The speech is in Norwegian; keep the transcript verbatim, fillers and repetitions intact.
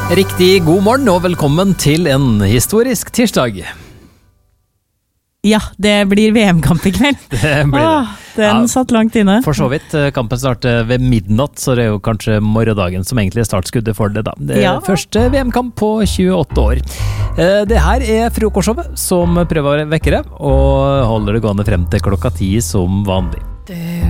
Riktig god morgen og velkommen til en historisk tirsdag. Ja, det blir V M-kamp i kveld. Det blir det. Åh, den Ja, satt langt inne. For så vidt, kampen starter ved midnatt, så det er jo kanskje morgendagen som egentlig er startskuddet for det da. Det er Ja. første V M-kamp på tjueåtte år. Eh, Det her er frokostshowet som prøver å vekke deg, og holder det gående frem til klokka ti som vanlig.